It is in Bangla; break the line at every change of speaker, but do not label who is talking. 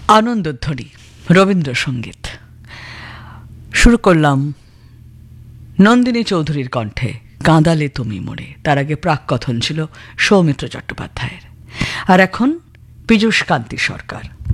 আনন্দধ্বনি রবীন্দ্রসঙ্গীত শুরু করলাম নন্দিনী চৌধুরীর কণ্ঠে কাঁদালে তুমি মোড়ে। তার আগে প্রাককথন ছিল সৌমিত্র চট্টোপাধ্যায়ের। আর এখন পীযূষ কান্তি সরকার।